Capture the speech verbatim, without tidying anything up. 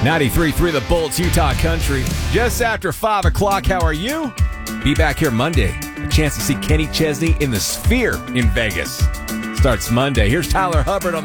ninety-three point three The Bolts, Utah Country. Just after five o'clock, how are you? Be back here Monday. A chance to see Kenny Chesney in the Sphere in Vegas. Starts Monday. Here's Tyler Hubbard on